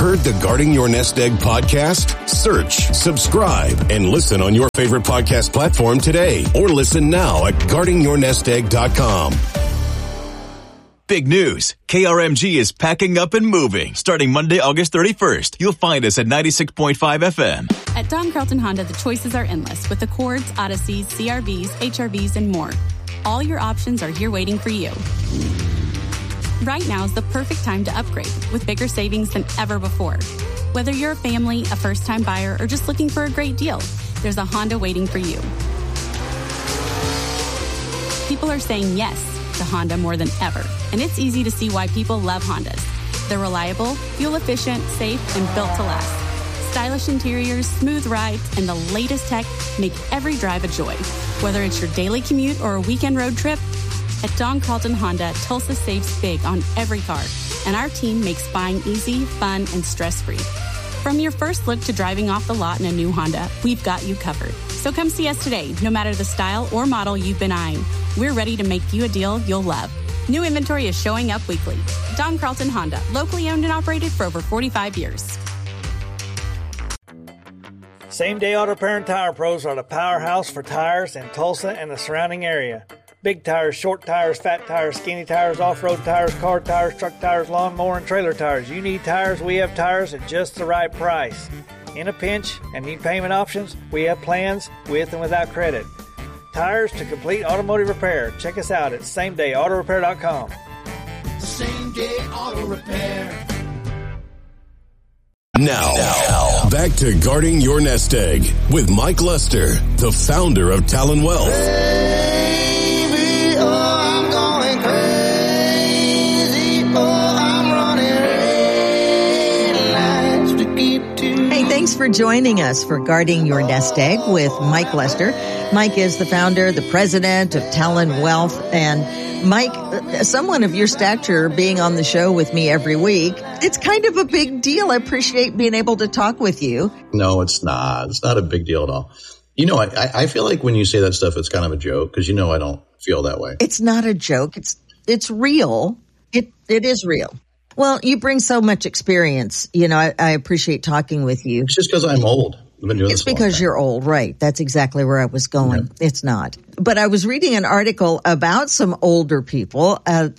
heard the Guarding Your Nest Egg podcast? Search, subscribe, and listen on your favorite podcast platform today. Or listen now at guardingyournestegg.com. Big news. KRMG is packing up and moving. Starting Monday, August 31st, you'll find us at 96.5 FM. At Don Carlton Honda, the choices are endless with Accords, Odysseys, CRVs, HRVs, and more. All your options are here waiting for you. Right now is the perfect time to upgrade with bigger savings than ever before. Whether you're a family, a first-time buyer, or just looking for a great deal, there's a Honda waiting for you. People are saying yes to Honda more than ever, and it's easy to see why people love Hondas. They're reliable, fuel-efficient, safe, and built to last. Stylish interiors, smooth rides, and the latest tech make every drive a joy. Whether it's your daily commute or a weekend road trip, at Don Carlton Honda, Tulsa saves big on every car, and our team makes buying easy, fun, and stress-free. From your first look to driving off the lot in a new Honda, we've got you covered. So come see us today, no matter the style or model you've been eyeing. We're ready to make you a deal you'll love. New inventory is showing up weekly. Don Carlton Honda, locally owned and operated for over 45 years. Same Day Auto Repair and Tire Pros are the powerhouse for tires in Tulsa and the surrounding area. Big tires, short tires, fat tires, skinny tires, off-road tires, car tires, truck tires, lawnmower, and trailer tires. You need tires, we have tires at just the right price. In a pinch and need payment options, we have plans with and without credit. Tires to complete automotive repair. Check us out at samedayautorepair.com. Same Day Auto Repair. Now, back to Guarding Your Nest Egg with Mike Lester, the founder of Talon Wealth. Baby, oh, I'm going crazy. Oh, I'm running red lights to keep to. Hey, thanks for joining us for Guarding Your Nest Egg with Mike Lester. Mike is the founder, the president of Talon Wealth. And Mike, someone of your stature being on the show with me every week, it's kind of a big deal. I appreciate being able to talk with you. No, it's not. It's not a big deal at all. You know, I feel like when you say that stuff, it's kind of a joke because, you know, I don't feel that way. It's not a joke. It's real. It is real. Well, you bring so much experience. You know, I appreciate talking with you. It's just because I'm old. I've been doing it's this because you're old, right? That's exactly where I was going. Yeah. It's not. But I was reading an article about some older people.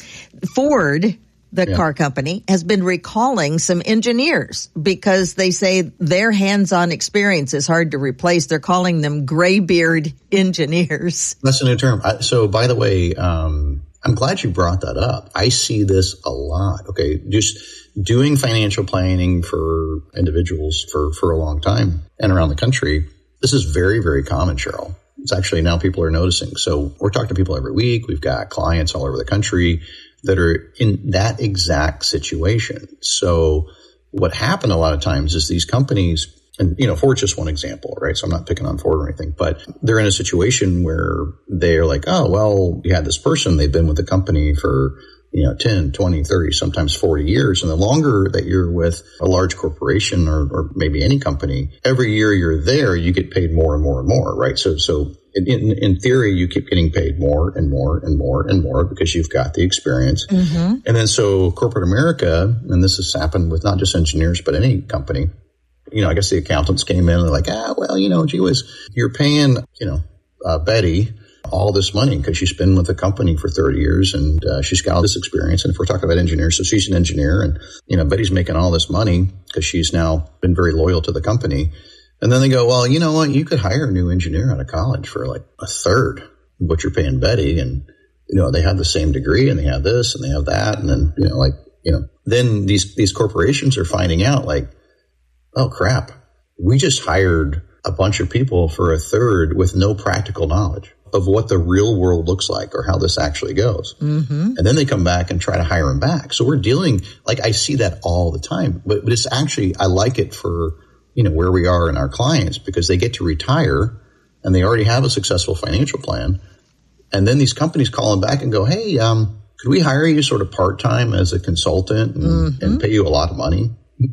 Ford, the car company, has been recalling some engineers because they say their hands-on experience is hard to replace. They're calling them graybeard engineers. That's a new term. So, by the way, I'm glad you brought that up. I see this a lot. Okay, just doing financial planning for individuals for a long time and around the country. This is very, very common, Cheryl. It's actually now people are noticing. So we're talking to people every week. We've got clients all over the country that are in that exact situation. So what happened a lot of times is these companies, and, you know, Ford's just one example, right? So I'm not picking on Ford or anything, but they're in a situation where they're like, oh, well, you had this person, they've been with the company for, 10, 20, 30, sometimes 40 years. And the longer that you're with a large corporation or maybe any company, every year you're there, you get paid more and more and more, right? So in theory, you keep getting paid more and more and more and more because you've got the experience. Mm-hmm. And then so corporate America, and this has happened with not just engineers, but any company, I guess the accountants came in and they're like, gee whiz, you're paying, Betty all this money because she's been with the company for 30 years and she's got all this experience. And if we're talking about engineers, so she's an engineer and, Betty's making all this money because she's now been very loyal to the company. And then they go, well, you know what? You could hire a new engineer out of college for like a third of what you're paying Betty. And, they have the same degree and they have this and they have that. And then, then these corporations are finding out like, oh crap, we just hired a bunch of people for a third with no practical knowledge of what the real world looks like or how this actually goes. Mm-hmm. And then they come back and try to hire them back. So we're dealing, like I see that all the time, but it's actually, I like it for, where we are in our clients because they get to retire and they already have a successful financial plan. And then these companies call them back and go, hey, could we hire you sort of part-time as a consultant and pay you a lot of money?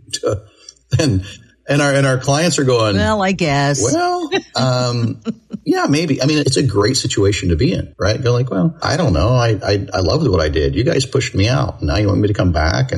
And our clients are going, well, I guess. Well, yeah, maybe. I mean, it's a great situation to be in, right? You're like, well, I don't know. I loved what I did. You guys pushed me out. Now you want me to come back and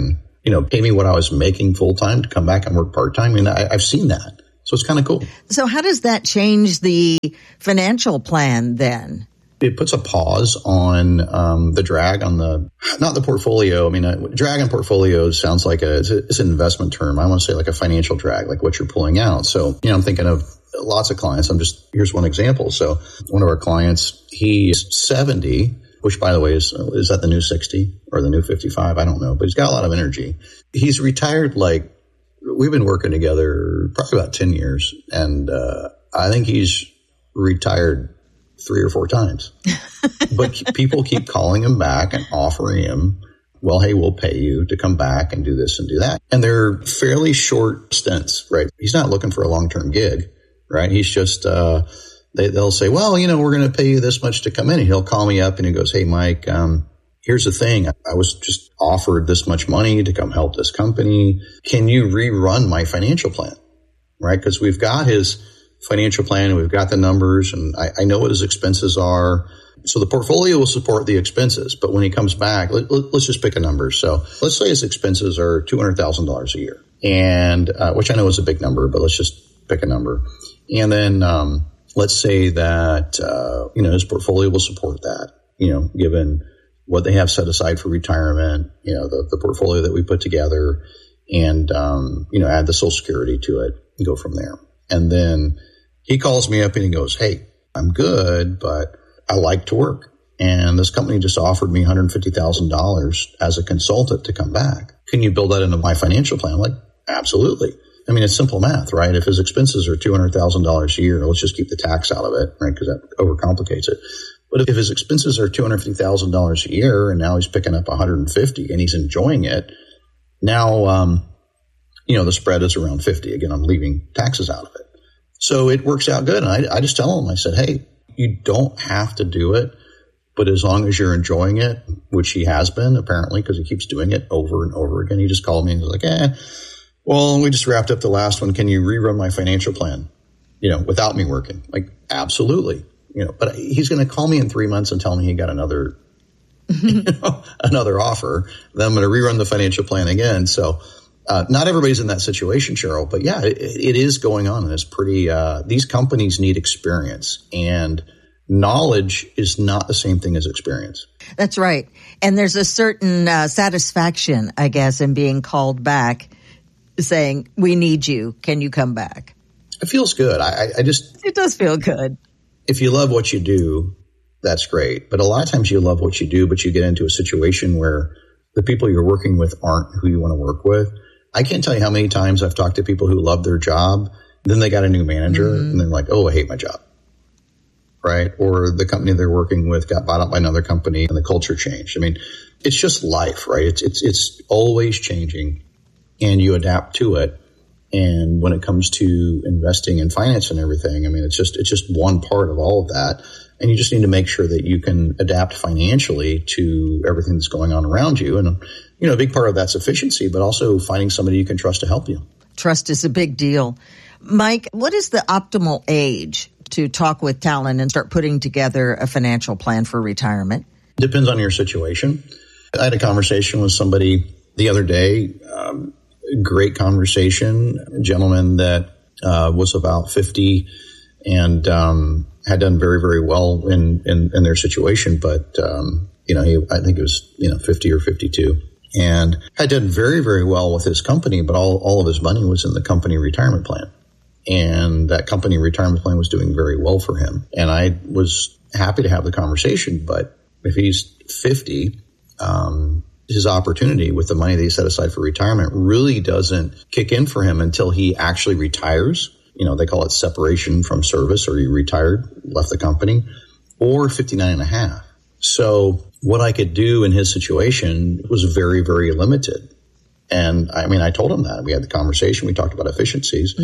pay me what I was making full time to come back and work part time. I mean, I've seen that. So it's kind of cool. So how does that change the financial plan then? It puts a pause on the drag on not the portfolio. I mean, drag on portfolio sounds like it's an investment term. I want to say like a financial drag, like what you're pulling out. So, I'm thinking of lots of clients. Here's one example. So one of our clients, he's 70, which by the way is that the new 60 or the new 55? I don't know, but he's got a lot of energy. He's retired. We've been working together probably about 10 years. And I think he's retired 3 or 4 times, but people keep calling him back and offering him, well, hey, we'll pay you to come back and do this and do that. And they're fairly short stints, right? He's not looking for a long-term gig, right? He's just, they'll say, well, we're going to pay you this much to come in. And he'll call me up and he goes, hey, Mike, here's the thing. I was just offered this much money to come help this company. Can you rerun my financial plan? Right? Because we've got his financial plan and we've got the numbers and I know what his expenses are. So the portfolio will support the expenses. But when he comes back, let's just pick a number. So let's say his expenses are $200,000 a year, and which I know is a big number, but let's just pick a number. And then let's say that his portfolio will support that, given what they have set aside for retirement, the portfolio that we put together, and add the Social Security to it and go from there. And then he calls me up and he goes, hey, I'm good, but I like to work. And this company just offered me $150,000 as a consultant to come back. Can you build that into my financial plan? I'm like, absolutely. I mean, it's simple math, right? If his expenses are $200,000 a year, let's just keep the tax out of it, right? Because that overcomplicates it. But if his expenses are $250,000 a year and now he's picking up $150,000 and he's enjoying it, now, the spread is around 50. Again, I'm leaving taxes out of it. So it works out good. And I just tell him, I said, hey, you don't have to do it, but as long as you're enjoying it, which he has been apparently, because he keeps doing it over and over again. He just called me and was like, well, we just wrapped up the last one. Can you rerun my financial plan, without me working? Like, absolutely. But he's going to call me in 3 months and tell me he got another, another offer. Then I'm going to rerun the financial plan again. So, not everybody's in that situation, Cheryl, but yeah, it is going on. And it's pretty, these companies need experience, and knowledge is not the same thing as experience. That's right. And there's a certain satisfaction, I guess, in being called back saying, we need you. Can you come back? It feels good. It does feel good. If you love what you do, that's great. But a lot of times you love what you do, but you get into a situation where the people you're working with aren't who you want to work with. I can't tell you how many times I've talked to people who love their job. Then they got a new manager and they're like, oh, I hate my job. Right. Or the company they're working with got bought up by another company and the culture changed. I mean, it's just life, right? It's always changing and you adapt to it. And when it comes to investing in finance and everything, I mean, it's just one part of all of that. And you just need to make sure that you can adapt financially to everything that's going on around you. And, a big part of that's efficiency, but also finding somebody you can trust to help you. Trust is a big deal. Mike, what is the optimal age to talk with talent and start putting together a financial plan for retirement? Depends on your situation. I had a conversation with somebody the other day, great conversation, a gentleman that was about 50 and had done very, very well in their situation. But, I think it was, 50 or 52. And had done very, very well with his company, but all of his money was in the company retirement plan. And that company retirement plan was doing very well for him. And I was happy to have the conversation. But if he's 50, his opportunity with the money that he set aside for retirement really doesn't kick in for him until he actually retires. They call it separation from service, or he retired, left the company, or 59 and a half. So what I could do in his situation was very, very limited. And I told him that. We had the conversation. We talked about efficiencies.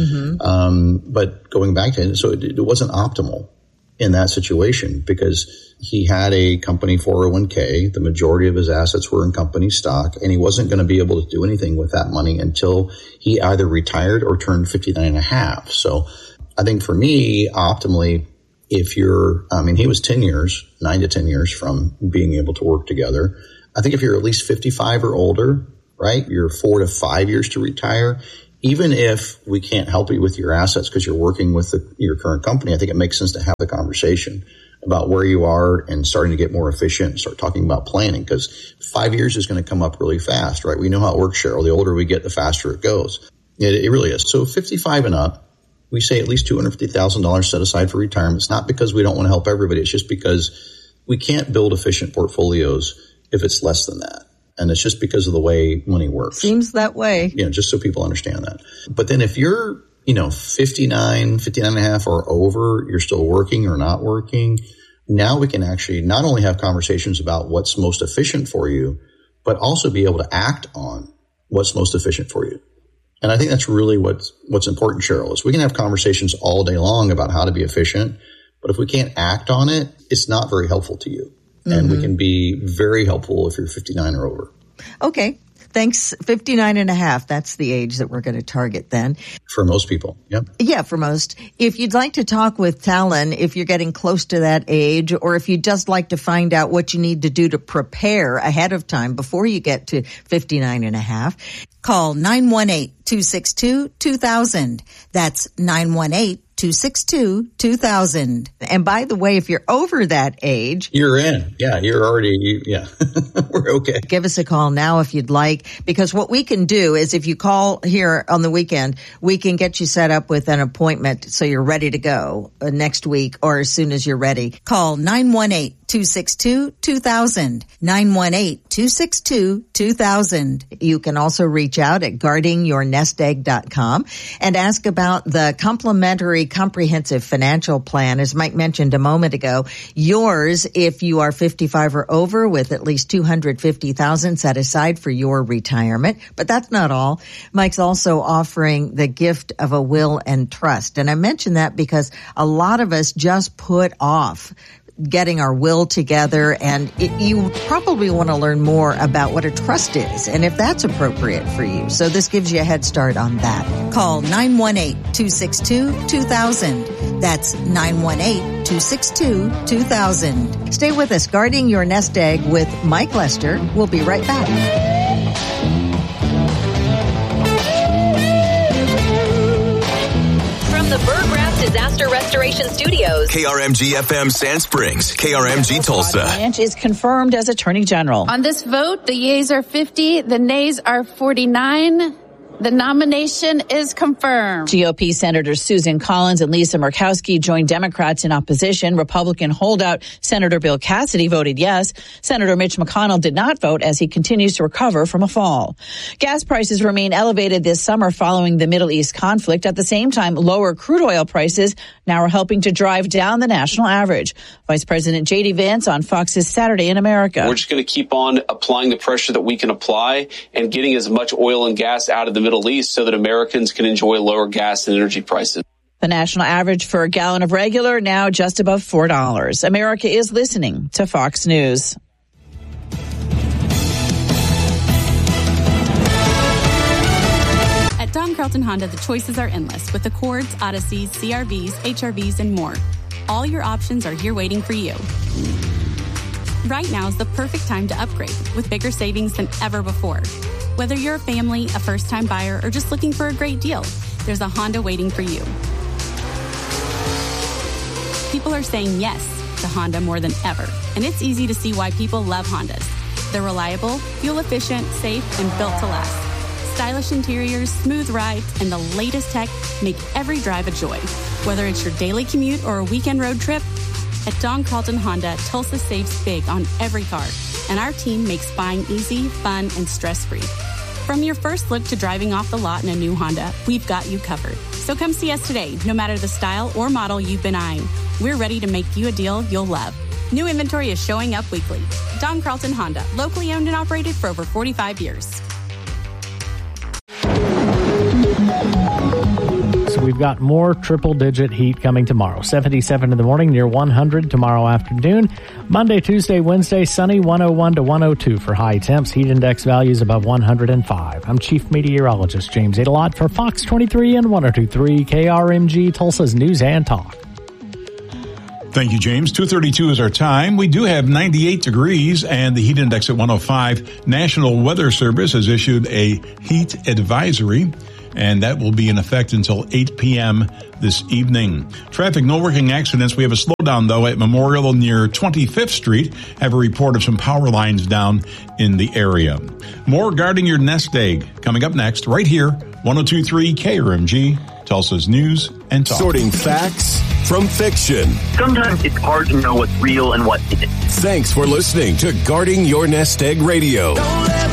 But going back to it, so it wasn't optimal in that situation because he had a company 401k. The majority of his assets were in company stock, and he wasn't going to be able to do anything with that money until he either retired or turned 59 and a half. So I think for me, optimally, if you're, he was 9 to 10 years from being able to work together. I think if you're at least 55 or older, right? You're 4 to 5 years to retire. Even if we can't help you with your assets because you're working with your current company, I think it makes sense to have the conversation about where you are and starting to get more efficient and start talking about planning, because 5 years is going to come up really fast, right? We know how it works, Cheryl. The older we get, the faster it goes. It really is. So 55 and up, we say at least $250,000 set aside for retirement. It's not because we don't want to help everybody. It's just because we can't build efficient portfolios if it's less than that. And it's just because of the way money works. Seems that way. Just so people understand that. But then if you're 59 and a half or over, you're still working or not working. Now we can actually not only have conversations about what's most efficient for you, but also be able to act on what's most efficient for you. And I think that's really what's important, Cheryl, is we can have conversations all day long about how to be efficient, but if we can't act on it, it's not very helpful to you. Mm-hmm. And we can be very helpful if you're 59 or over. Okay. Thanks. 59 and a half. That's the age that we're going to target then. For most people. Yep. Yeah, for most. If you'd like to talk with Talon, if you're getting close to that age, or if you'd just like to find out what you need to do to prepare ahead of time before you get to 59 and a half, call 918-262-2000. That's 918-262-2000. And by the way, if you're over that age, you're in. Yeah, you're already, we're okay. Give us a call now if you'd like, because what we can do is if you call here on the weekend, we can get you set up with an appointment so you're ready to go next week or as soon as you're ready. Call 918-262-2000. 918-262-2000. You can also reach out at guardingyournestegg.com and ask about the complimentary comprehensive financial plan. As Mike mentioned a moment ago, yours if you are 55 or over with at least $250,000 set aside for your retirement. But that's not all. Mike's also offering the gift of a will and trust. And I mention that because a lot of us just put off getting our will together, and you probably want to learn more about what a trust is and if that's appropriate for you. So this gives you a head start on that. Call 918-262-2000. That's 918-262-2000. Stay with us, Guarding Your Nest Egg with Mike Lester. We'll be right back. The Bird Wrap Disaster Restoration Studios. KRMG FM Sand Springs. KRMG Tulsa. Branch is confirmed as Attorney General. On this vote, the yeas are 50, the nays are 49. The nomination is confirmed. GOP Senators Susan Collins and Lisa Murkowski joined Democrats in opposition. Republican holdout Senator Bill Cassidy voted yes. Senator Mitch McConnell did not vote as he continues to recover from a fall. Gas prices remain elevated this summer following the Middle East conflict. At the same time, lower crude oil prices now are helping to drive down the national average. Vice President J.D. Vance on Fox's Saturday in America. We're just going to keep on applying the pressure that we can apply and getting as much oil and gas out of the Middle East so that Americans can enjoy lower gas and energy prices. The national average for a gallon of regular now just above $4. America is listening to Fox News. At Don Carlton Honda, the choices are endless with Accords, Odysseys, CRVs, HRVs, and more. All your options are here waiting for you. Right now is the perfect time to upgrade with bigger savings than ever before. Whether you're a family, a first-time buyer, or just looking for a great deal, there's a Honda waiting for you. People are saying yes to Honda more than ever, and it's easy to see why people love Hondas. They're reliable, fuel-efficient, safe, and built to last. Stylish interiors, smooth rides, and the latest tech make every drive a joy. Whether it's your daily commute or a weekend road trip, at Don Carlton Honda, Tulsa saves big on every car, and our team makes buying easy, fun, and stress-free. From your first look to driving off the lot in a new Honda, we've got you covered. So come see us today, no matter the style or model you've been eyeing. We're ready to make you a deal you'll love. New inventory is showing up weekly. Don Carlton Honda, locally owned and operated for over 45 years. So we've got more triple-digit heat coming tomorrow. 77 in the morning, near 100 tomorrow afternoon. Monday, Tuesday, Wednesday, sunny, 101 to 102 for high temps. Heat index values above 105. I'm Chief Meteorologist James Adelot for Fox 23 and 102.3 KRMG, Tulsa's News and Talk. Thank you, James. 2:32 is our time. We do have 98 degrees and the heat index at 105. National Weather Service has issued a heat advisory, and that will be in effect until 8 p.m. this evening. Traffic, no working accidents. We have a slowdown, though, at Memorial near 25th Street. Have a report of some power lines down in the area. More guarding your nest egg coming up next, right here, 102.3 KRMG, Tulsa's News and Talk. Sorting facts from fiction. Sometimes it's hard to know what's real and what isn't. Thanks for listening to Guarding Your Nest Egg Radio.